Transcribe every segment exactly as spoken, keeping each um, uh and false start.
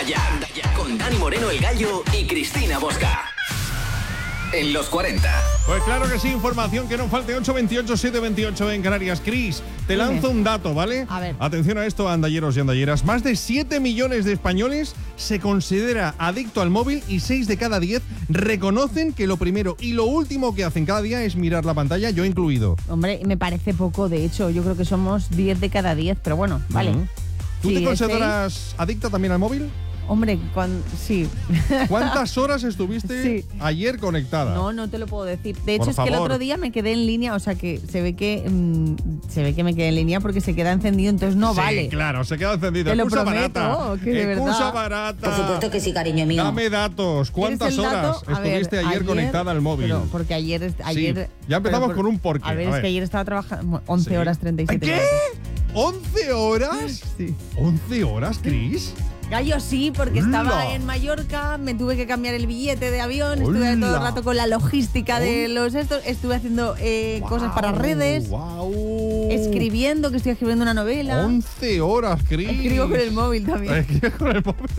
Anda ya, anda ya, con Dani Moreno el Gallo y Cristina Bosca. En los cuarenta. Pues claro que sí, información que no falte. Ocho veintiocho, siete veintiocho en Canarias. Cris, te Dime. lanzo un dato, ¿vale? A ver. Atención a esto, andalleros y andalleras. Más de siete millones de españoles se considera adicto al móvil y seis de cada diez reconocen que lo primero y lo último que hacen cada día es mirar la pantalla, yo incluido. Hombre, me parece poco, de hecho. Yo creo que somos diez de cada diez, pero bueno, vale. Uh-huh. ¿Tú Sí, te es consideras seis. adicta también al móvil? Hombre, cuando, sí. ¿Cuántas horas estuviste Sí. ayer conectada? No, no te lo puedo decir. De hecho, Por es que el favor. otro día me quedé en línea, o sea que se ve que mmm, se ve que me quedé en línea porque se queda encendido, entonces no Sí, vale. claro, se queda encendido. Te lo Excusa prometo, barata. que de Excusa verdad. barata. Por supuesto que sí, cariño mío. Dame datos. ¿Cuántas ¿Quieres el horas dato? A ver, estuviste ayer, conectada al móvil? Pero porque ayer, es- ayer Ya empezamos pero con un porqué. A ver, A es ver. que ayer estaba trabajando once Sí. horas treinta y siete ¿Qué? minutos. ¿once horas? Sí. ¿once horas, Cris? Gallo sí, porque ¡Hola! estaba en Mallorca, me tuve que cambiar el billete de avión, estuve ¡Hola! todo el rato con la logística de ¡Hola! los estos, estuve haciendo eh, cosas para Guau, redes, guau. escribiendo, que estoy escribiendo una novela. once horas, Cris. Escribo con el móvil también. Escribes con el móvil.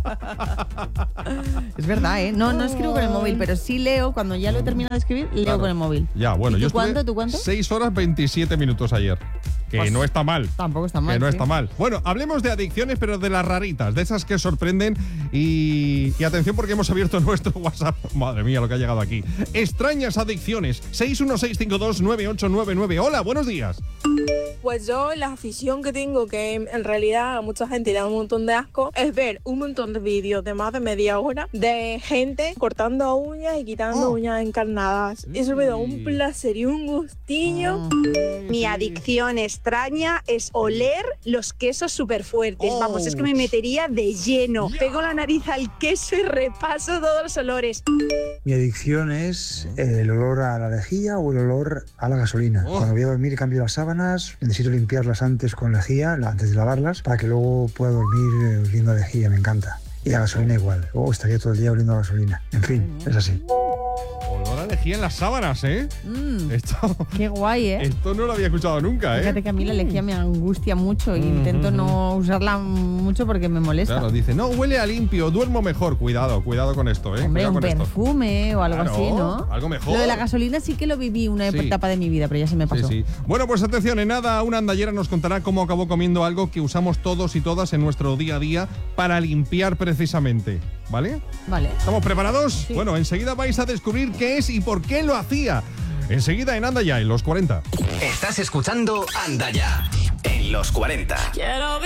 Es verdad, ¿eh? No, no escribo con el móvil, pero sí leo, cuando ya lo he terminado de escribir, leo Claro. con el móvil. Ya, bueno, ¿Y tú yo estuve cuánto? ¿Tú cuánto? seis horas veintisiete minutos ayer. Que Pues no está mal. Tampoco está mal. Que no sí. está mal. Bueno, hablemos de adicciones, pero de las raritas, de esas que sorprenden. Y, y atención porque hemos abierto nuestro WhatsApp. Madre mía, lo que ha llegado aquí. Extrañas adicciones. seis uno seis cinco dos nueve ocho nueve nueve. Hola, buenos días. Pues yo la afición que tengo, que en realidad a mucha gente le da un montón de asco, es ver un montón de vídeos de más de media hora de gente cortando uñas y quitando Oh. uñas encarnadas. Eso me da un placer y un gustillo. Mi adicción extraña es oler los quesos súper fuertes. Oh. Vamos, es que me metería de lleno. Pego la nariz al queso y repaso todos los olores. Mi adicción es el olor a la lejía o el olor a la gasolina. Oh. Cuando voy a dormir y cambio las sábanas, necesito limpiarlas antes con lejía, la- antes de lavarlas, para que luego pueda dormir eh, oliendo a lejía. Me encanta. Y a gasolina igual. Oh, estaría todo el día oliendo a gasolina. En fin, es así. Olor a lejía en las sábanas, ¿eh? Mm, Esto, qué guay, ¿eh? esto no lo había escuchado nunca, ¿eh? Fíjate que a mí la lejía me angustia mucho e Mm, intento mm, no usarla mucho porque me molesta. Claro, dice, no, huele a limpio, duermo mejor. Cuidado, cuidado con esto, ¿eh? Hombre, Cuidado un con esto. perfume o algo Claro, así, ¿no? algo mejor. Lo de la gasolina sí que lo viví una Sí. etapa de mi vida, pero ya se me pasó. Sí, sí. Bueno, pues atención, en nada, una andallera nos contará cómo acabó comiendo algo que usamos todos y todas en nuestro día a día para limpiar precisamente, ¿vale? Vale. ¿Estamos preparados? Sí. Bueno, enseguida vais a descubrir qué es y por qué lo hacía. Enseguida en Anda Ya, en los cuarenta. Estás escuchando Anda Ya, en los cuarenta. Quiero